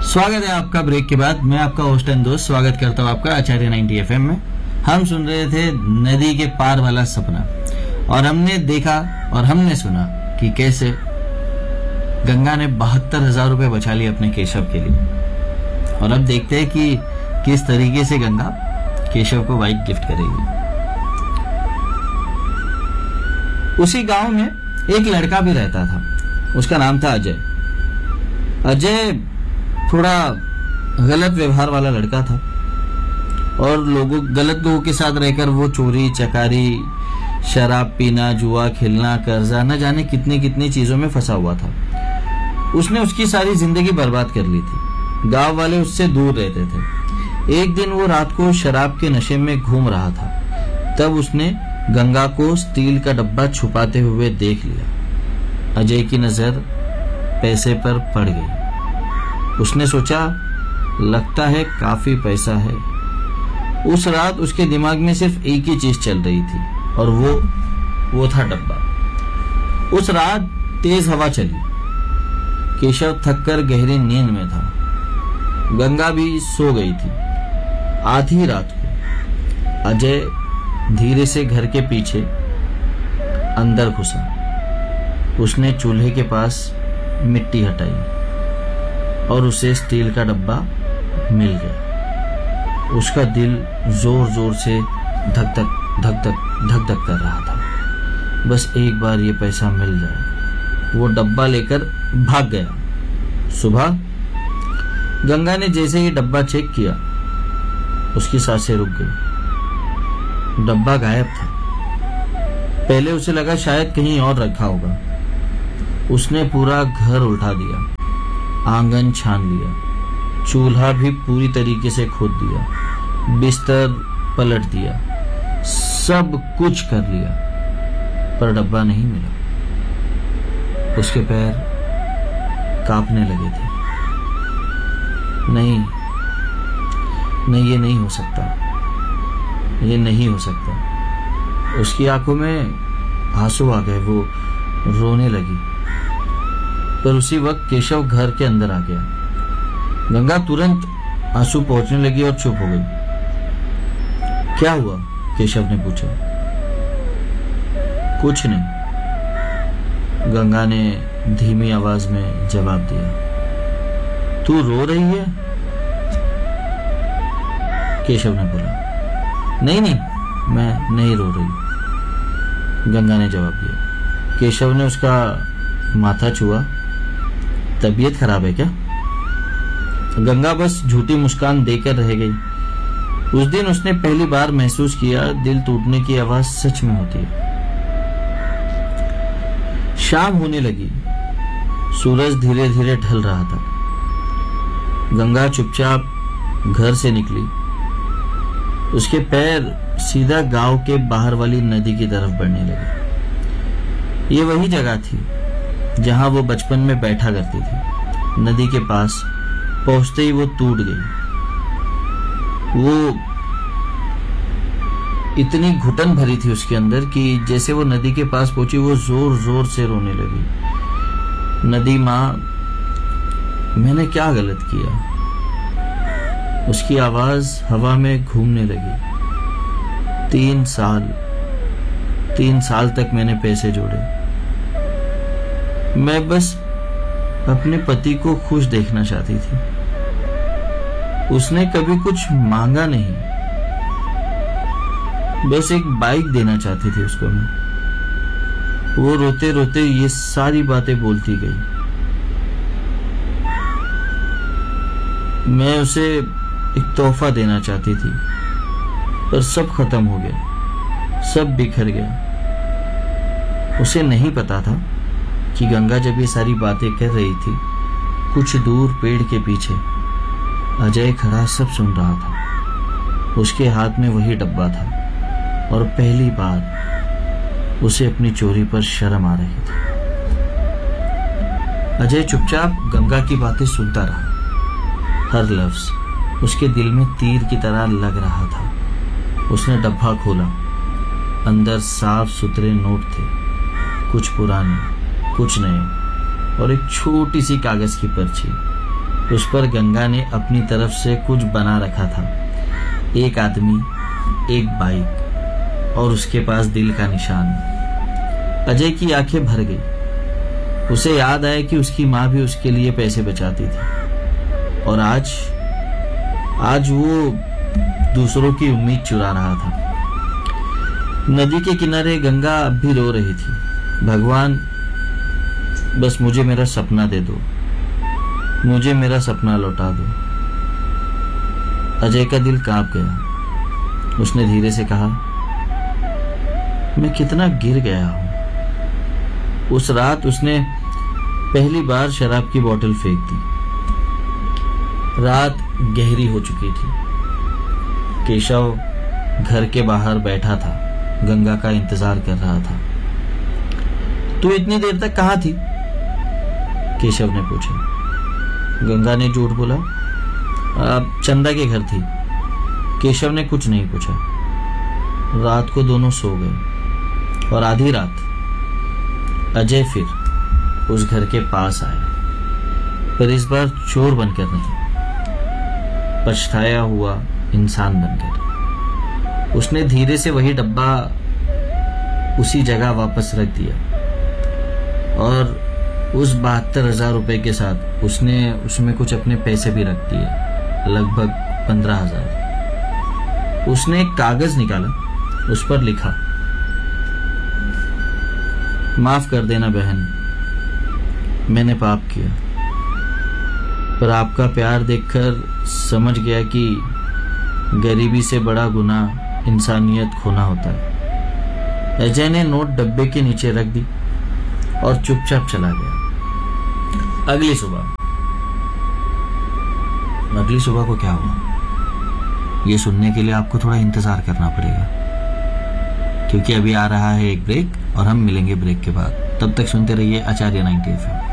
स्वागत है आपका ब्रेक के बाद। मैं आपका होस्ट एंड दोस्त स्वागत करता हूँ आपका आचार्य 90 FM में। हम सुन रहे थे नदी के पार वाला सपना और हमने देखा और हमने सुना कि कैसे गंगा ने 72,000 रुपए बचा लिए अपने केशव के लिए। और अब देखते हैं कि किस तरीके से गंगा केशव को बाइक गिफ्ट करेगी। उसी गांव में एक लड़का भी रहता था, उसका नाम था अजय। अजय थोड़ा गलत व्यवहार वाला लड़का था और गलत लोगों के साथ रहकर वो चोरी चकारी, शराब पीना, जुआ खेलना, कर्जा, न जाने कितनी कितनी चीजों में फंसा हुआ था। उसने उसकी सारी जिंदगी बर्बाद कर ली थी। गांव वाले उससे दूर रहते थे। एक दिन वो रात को शराब के नशे में घूम रहा था, तब उसने गंगा को स्टील का डब्बा छुपाते हुए देख लिया। अजय की नजर पैसे पर पड़ गई। उसने सोचा, लगता है काफी पैसा है। उस रात उसके दिमाग में सिर्फ एक ही चीज चल रही थी और वो था डब्बा। उस रात तेज हवा चली। केशव थककर गहरी नींद में था। गंगा भी सो गई थी। आधी रात को अजय धीरे से घर के पीछे अंदर घुसा। उसने चूल्हे के पास मिट्टी हटाई और उसे स्टील का डब्बा मिल गया। उसका दिल जोर जोर से धक धक कर रहा था। बस एक बार ये पैसा मिल जाए। वो डब्बा लेकर भाग गया। सुबह गंगा ने जैसे ही डब्बा चेक किया, उसकी सांसें रुक गई। डब्बा गायब था। पहले उसे लगा शायद कहीं और रखा होगा। उसने पूरा घर उल्टा दिया, आंगन छान लिया, चूल्हा भी पूरी तरीके से खोद दिया, बिस्तर पलट दिया, सब कुछ कर लिया, पर डब्बा नहीं मिला। उसके पैर कांपने लगे थे। नहीं, ये नहीं हो सकता, ये नहीं हो सकता। उसकी आंखों में आंसू आ गए। वो रोने लगी। पर उसी वक्त केशव घर के अंदर आ गया। गंगा तुरंत आंसू पहुंचने लगी और चुप हो गई। क्या हुआ? केशव ने पूछा। कुछ नहीं, गंगा ने धीमी आवाज में जवाब दिया। तू रो रही है? केशव ने बोला। नहीं, मैं नहीं रो रही, गंगा ने जवाब दिया। केशव ने उसका माथा छुआ। तबीयत खराब है क्या? गंगा बस झूठी मुस्कान देकर रह गई। उस दिन उसने पहली बार महसूस किया दिल टूटने की आवाज सच में होती है। शाम होने लगी। सूरज धीरे धीरे ढल रहा था। गंगा चुपचाप घर से निकली। उसके पैर सीधा गांव के बाहर वाली नदी की तरफ बढ़ने लगे। ये वही जगह थी जहां वो बचपन में बैठा करती थी। नदी के पास पहुंचते ही वो टूट गई। वो इतनी घुटन भरी थी उसके अंदर कि जैसे वो नदी के पास पहुंची, वो जोर जोर से रोने लगी। नदी माँ, मैंने क्या गलत किया? उसकी आवाज हवा में घूमने लगी। 3 साल तक मैंने पैसे जोड़े। मैं बस अपने पति को खुश देखना चाहती थी। उसने कभी कुछ मांगा नहीं, बस एक बाइक देना चाहती थी उसको मैं। वो रोते रोते ये सारी बातें बोलती गई। मैं उसे एक तोहफा देना चाहती थी, पर सब खत्म हो गया, सब बिखर गया। उसे नहीं पता था कि गंगा जब ये सारी बातें कर रही थी, कुछ दूर पेड़ के पीछे अजय खड़ा सब सुन रहा था। उसके हाथ में वही डब्बा था और पहली बार उसे अपनी चोरी पर शर्म आ रही थी। अजय चुपचाप गंगा की बातें सुनता रहा। हर लफ्ज उसके दिल में तीर की तरह लग रहा था। उसने डब्बा खोला। अंदर साफ सुथरे नोट थे, कुछ पुराने, कुछ नए, और एक छोटी सी कागज की पर्ची। उस पर गंगा ने अपनी तरफ से कुछ बना रखा था, एक आदमी, एक बाइक और उसके पास दिल का निशान। अजय की आंखें भर गई। उसे याद आया कि उसकी माँ भी उसके लिए पैसे बचाती थी और आज वो दूसरों की उम्मीद चुरा रहा था। नदी के किनारे गंगा अब भी रो रही थी। भगवान, बस मुझे मेरा सपना दे दो, मुझे मेरा सपना लौटा दो। अजय का दिल कांप गया। उसने धीरे से कहा, मैं कितना गिर गया हूं। उस रात उसने पहली बार शराब की बोतल फेंक दी। रात गहरी हो चुकी थी। केशव घर के बाहर बैठा था, गंगा का इंतजार कर रहा था। तू इतनी देर तक कहाँ थी? केशव ने पूछा। गंगा ने झूठ बोला, चंदा के घर थी। केशव ने कुछ नहीं पूछा। रात को दोनों सो गए और आधी रात अजय फिर उस घर के पास आया, पर इस बार चोर बनकर नहीं, पछताया हुआ इंसान बनकर। उसने धीरे से वही डब्बा उसी जगह वापस रख दिया और उस 72,000 रुपए के साथ उसने उसमें कुछ अपने पैसे भी रख दिए, लगभग 15,000। उसने एक कागज निकाला, उस पर लिखा, माफ कर देना बहन, मैंने पाप किया, पर आपका प्यार देखकर समझ गया कि गरीबी से बड़ा गुनाह इंसानियत खोना होता है। अजय ने नोट डब्बे के नीचे रख दी और चुपचाप चला गया। अगली सुबह को क्या हुआ, ये सुनने के लिए आपको थोड़ा इंतजार करना पड़ेगा, क्योंकि अभी आ रहा है एक ब्रेक और हम मिलेंगे ब्रेक के बाद। तब तक सुनते रहिए आचार्य 90 FM।